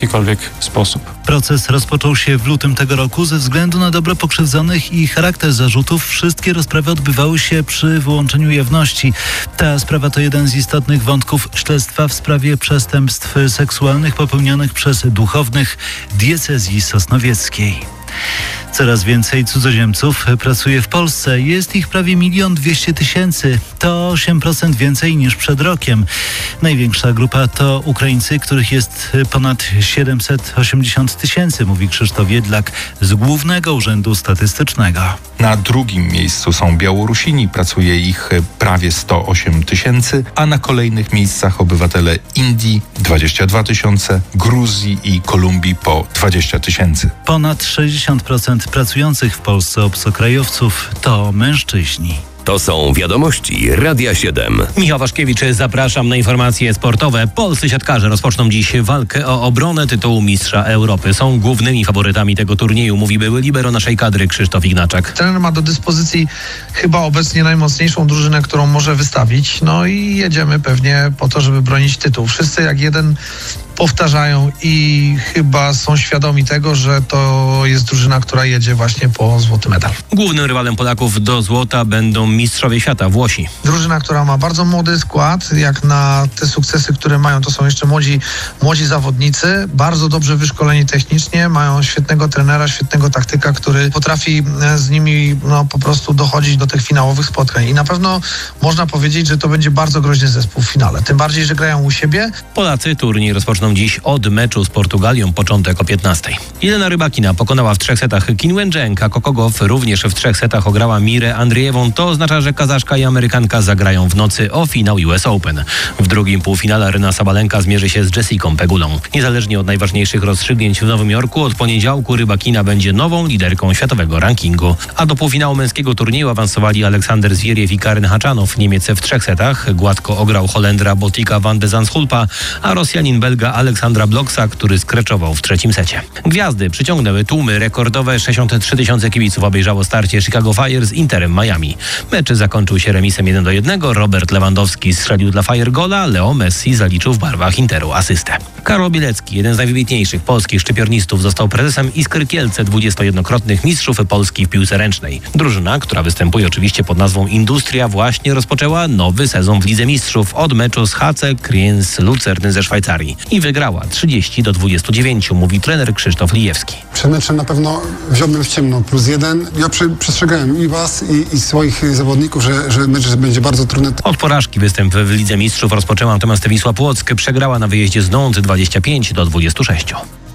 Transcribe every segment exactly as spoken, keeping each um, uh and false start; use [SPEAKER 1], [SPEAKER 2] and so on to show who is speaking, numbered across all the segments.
[SPEAKER 1] jakikolwiek sposób.
[SPEAKER 2] Proces rozpoczął się w lutym tego roku. Ze względu na dobro pokrzywdzonych i charakter zarzutów wszystkie rozprawy odbywały się przy wyłączeniu jawności. Ta sprawa to jeden z istotnych wątków śledztwa w sprawie przestępstw seksualnych popełnionych przez duchownych diecezji sosnowieckiej. Coraz więcej cudzoziemców pracuje w Polsce. Jest ich prawie milion dwieście tysięcy. To osiem procent więcej niż przed rokiem. Największa grupa to Ukraińcy, których jest ponad siedemset osiemdziesiąt tysięcy, mówi Krzysztof Jedlak z Głównego Urzędu Statystycznego.
[SPEAKER 3] Na drugim miejscu są Białorusini, pracuje ich prawie sto osiem tysięcy, a na kolejnych miejscach obywatele Indii dwadzieścia dwa tysiące, Gruzji i Kolumbii po dwadzieścia tysięcy.
[SPEAKER 2] Ponad sześćdziesiąt procent pracujących w Polsce obcokrajowców to mężczyźni.
[SPEAKER 4] To są wiadomości Radia siedem.
[SPEAKER 5] Michał Waszkiewicz, zapraszam na informacje sportowe. Polscy siatkarze rozpoczną dziś walkę o obronę tytułu mistrza Europy. Są głównymi faworytami tego turnieju, mówi były libero naszej kadry Krzysztof Ignaczak.
[SPEAKER 6] Trener ma do dyspozycji chyba obecnie najmocniejszą drużynę, którą może wystawić. No i jedziemy pewnie po to, żeby bronić tytuł. Wszyscy jak jeden powtarzają i chyba są świadomi tego, że to jest drużyna, która jedzie właśnie po złoty medal.
[SPEAKER 5] Głównym rywalem Polaków do złota będą mistrzowie świata, Włosi.
[SPEAKER 6] Drużyna, która ma bardzo młody skład, jak na te sukcesy, które mają, to są jeszcze młodzi, młodzi zawodnicy, bardzo dobrze wyszkoleni technicznie, mają świetnego trenera, świetnego taktyka, który potrafi z nimi no, po prostu dochodzić do tych finałowych spotkań. I na pewno można powiedzieć, że to będzie bardzo groźny zespół w finale. Tym bardziej, że grają u siebie.
[SPEAKER 5] Polacy turniej rozpoczną dziś od meczu z Portugalią, początek o piętnastej. Jelena Rybakina pokonała w trzech setach Qin Wencheng, a Coco Gauff również w trzech setach ograła Mirę Andrzejewą. To oznacza, że Kazaszka i Amerykanka zagrają w nocy o finał U S Open. W drugim półfinale Aryna Sabalenka zmierzy się z Jessicą Pegulą. Niezależnie od najważniejszych rozstrzygnięć w Nowym Jorku, od poniedziałku Rybakina będzie nową liderką światowego rankingu. A do półfinału męskiego turnieju awansowali Aleksander Zwieriew i Karen Haczanow. Niemiec w trzech setach gładko ograł Holendra Botika van de Zandschulpa, a Rosjanin Belga Aleksandra Bloksa, który skreczował w trzecim secie. Gwiazdy przyciągnęły tłumy. Rekordowe sześćdziesiąt trzy tysiące kibiców obejrzało starcie Chicago Fire z Interem Miami. Mecz zakończył się remisem jeden do jednego. Robert Lewandowski strzelił dla Fire gola, Leo Messi zaliczył w barwach Interu asystę. Karol Bielecki, jeden z najwybitniejszych polskich szczypiornistów, został prezesem Iskry Kielce, dwudziestojednokrotnych mistrzów Polski w piłce ręcznej. Drużyna, która występuje oczywiście pod nazwą Industria, właśnie rozpoczęła nowy sezon w Lidze Mistrzów od meczu z H C Kriens Lucerny ze Szwajcarii i wygrała trzydzieści do dwudziestu dziewięciu, mówi trener Krzysztof Lijewski.
[SPEAKER 7] Przed meczem na pewno wziąłbym w ciemno plus jeden. Ja przy, przestrzegałem i was, i, i swoich zawodników, że, że mecz będzie bardzo trudny.
[SPEAKER 5] Od porażki występ w Lidze Mistrzów rozpoczęła natomiast Wisła Płock. Przegrała na wyjeździe z Nantes dwadzieścia pięć do dwudziestu sześciu.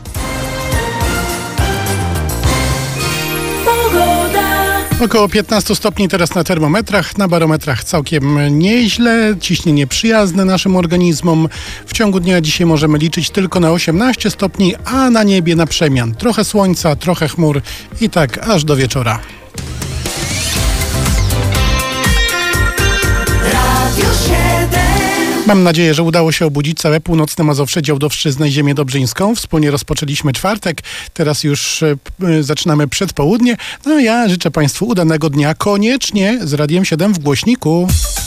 [SPEAKER 8] Około piętnaście stopni teraz na termometrach, na barometrach całkiem nieźle, ciśnienie przyjazne naszym organizmom. W ciągu dnia dzisiaj możemy liczyć tylko na osiemnaście stopni, a na niebie na przemian. Trochę słońca, trochę chmur i tak aż do wieczora. Mam nadzieję, że udało się obudzić całe północne Mazowsze, Działdowszczyznę i Ziemię Dobrzyńską. Wspólnie rozpoczęliśmy czwartek, teraz już y, zaczynamy przedpołudnie. No a ja życzę Państwu udanego dnia, koniecznie z Radiem siedem w głośniku.